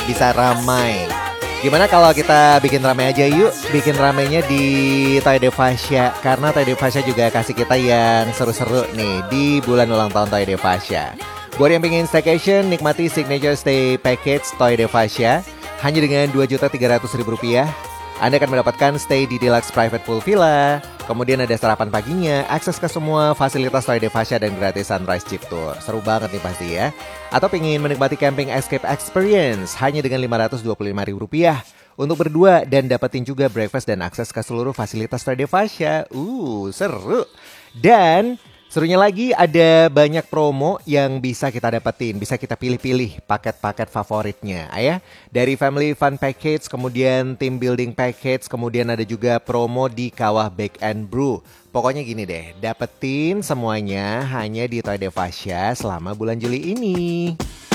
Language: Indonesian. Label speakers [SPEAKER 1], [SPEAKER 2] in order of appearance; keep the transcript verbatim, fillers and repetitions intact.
[SPEAKER 1] bisa ramai. Gimana kalau kita bikin ramai aja yuk? Bikin ramainya di Toy de Fascia. Karena Toy de Fascia juga kasih kita yang seru-seru nih di bulan ulang tahun Toy de Fascia. Buat yang pengen staycation, nikmati signature stay package Toy de Fascia hanya dengan dua juta tiga ratus ribu rupiah. Anda akan mendapatkan stay di deluxe private pool villa, kemudian ada sarapan paginya, akses ke semua fasilitas Toy de Fascia dan gratis sunrise jeep tour. Seru banget nih pasti ya. Atau pengen menikmati camping escape experience hanya dengan lima ratus dua puluh lima ribu rupiah untuk berdua dan dapetin juga breakfast dan akses ke seluruh fasilitas Toy de Fascia. Uh, seru. Dan serunya lagi ada banyak promo yang bisa kita dapetin, bisa kita pilih-pilih paket-paket favoritnya ya. Dari family fun package, kemudian team building package, kemudian ada juga promo di Kawah Bake and Brew. Pokoknya gini deh, dapetin semuanya hanya di Toy de Fascia selama bulan Juli ini.